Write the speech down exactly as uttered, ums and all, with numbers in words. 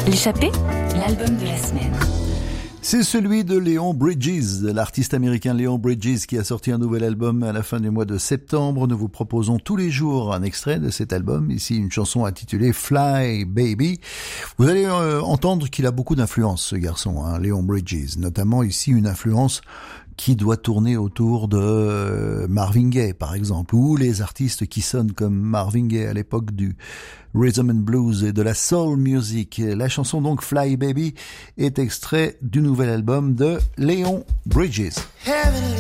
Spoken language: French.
L'échappée, l'album de la semaine. C'est celui de Léon Bridges, l'artiste américain Léon Bridges qui a sorti un nouvel album à la fin du mois de septembre. Nous vous proposons tous les jours un extrait de cet album. Ici, une chanson intitulée Fly Baby. Vous allez euh, entendre qu'il a beaucoup d'influence, ce garçon, hein, Léon Bridges. Notamment ici une influence qui doit tourner autour de Marvin Gaye, par exemple, ou les artistes qui sonnent comme Marvin Gaye à l'époque du rhythm and blues et de la soul music. La chanson donc Fly Baby est extrait du nouvel album de Léon Bridges.